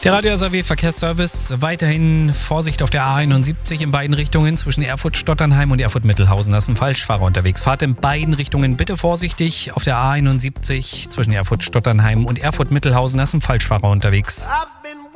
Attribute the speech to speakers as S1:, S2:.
S1: Der Radio SAW Verkehrsservice, weiterhin Vorsicht auf der A71 in beiden Richtungen zwischen Erfurt-Stotternheim und Erfurt-Mittelhausen. Da ist ein Falschfahrer unterwegs. Fahrt in beiden Richtungen bitte vorsichtig. Auf der A71 zwischen Erfurt-Stotternheim und Erfurt-Mittelhausen, da ist ein Falschfahrer unterwegs.